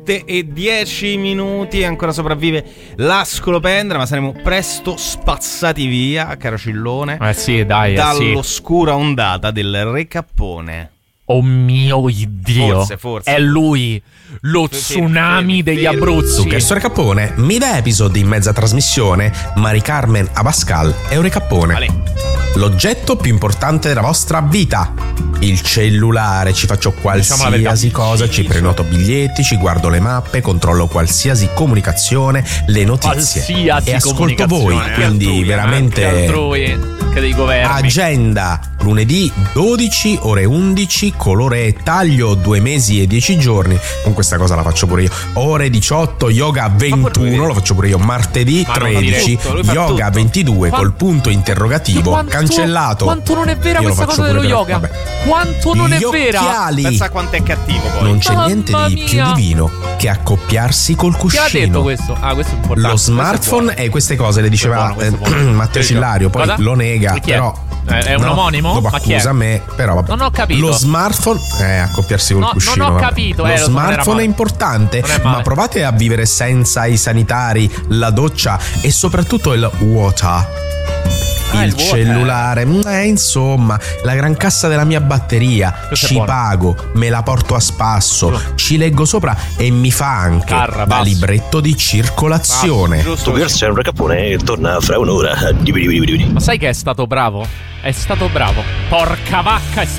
e 10 minuti, ancora sopravvive la scolopendra, ma saremo presto spazzati via, caro Cillone. Sì, dai, dall'oscura ondata del Recappone. Oh mio Dio, forse. È lui, lo tsunami degli Abruzzi. Su questo Recappone, mille episodi in mezza trasmissione, Mari Carmen Abascal e un Recappone. Vale. L'oggetto più importante della vostra vita, il cellulare. Ci faccio qualsiasi cosa, ci prenoto biglietti, ci guardo le mappe, controllo qualsiasi comunicazione, le notizie e ascolto voi, quindi veramente altrui, che dei governi. Agenda lunedì 12 ore 11, colore e taglio 2 mesi e 10 giorni, con questa cosa la faccio pure io. Ore 18 yoga 21, lo faccio pure io. Martedì 13 yoga 22 col punto interrogativo cancellato. Quanto non è vera questa cosa dello yoga? Vabbè. Quanto non gli è vera? Occhiali. Pensa quanto è cattivo poi. Non c'è niente di più divino che accoppiarsi col cuscino. Chi ha detto questo? Questo è importante. Lo smartphone e queste cose le diceva Matteo Cillario, poi lo nega, però è un omonimo? Dopo accusa me, però vabbè. Non ho capito. Lo smartphone accoppiarsi col cuscino. Non ho capito. Lo smartphone è importante, ma provate a vivere senza i sanitari, la doccia e soprattutto il water. Il cellulare, insomma, la gran cassa della mia batteria. Questo ci pago, me la porto a spasso, ci leggo sopra e mi fa anche da libretto di circolazione. Tu c'è un Recappone e torna fra un'ora. Ma sai che è stato bravo? È stato bravo. Porca vacca, è stato